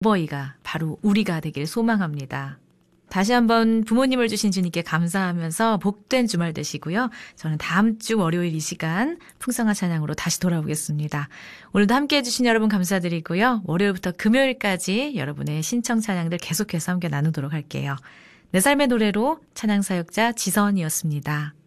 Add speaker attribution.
Speaker 1: 버이가 바로 우리가 되길 소망합니다. 다시 한번 부모님을 주신 주님께 감사하면서 복된 주말 되시고요. 저는 다음 주 월요일 이 시간 풍성한 찬양으로 다시 돌아오겠습니다. 오늘도 함께해 주신 여러분 감사드리고요. 월요일부터 금요일까지 여러분의 신청 찬양들 계속해서 함께 나누도록 할게요. 내 삶의 노래로 찬양사역자 지선이었습니다.